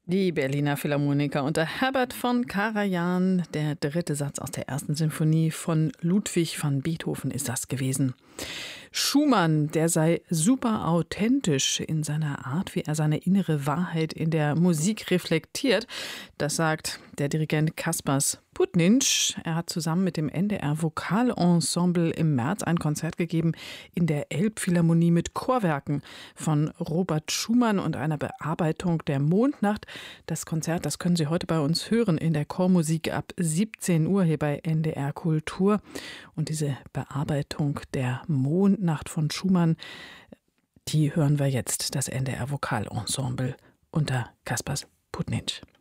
Die Berliner Philharmoniker unter Herbert von Karajan. Der dritte Satz aus der ersten Sinfonie von Ludwig van Beethoven ist das gewesen. Schumann, der sei super authentisch in seiner Art, wie er seine innere Wahrheit in der Musik reflektiert. Das sagt der Dirigent Kaspars Putninch. Er hat zusammen mit dem NDR Vokalensemble im März ein Konzert gegeben in der Elbphilharmonie mit Chorwerken von Robert Schumann und einer Bearbeitung der Mondnacht. Das Konzert, das können Sie heute bei uns hören in der Chormusik ab 17 Uhr hier bei NDR Kultur. Und diese Bearbeitung der Mondnacht von Schumann, die hören wir jetzt, das NDR Vokalensemble unter Kaspars Putninch.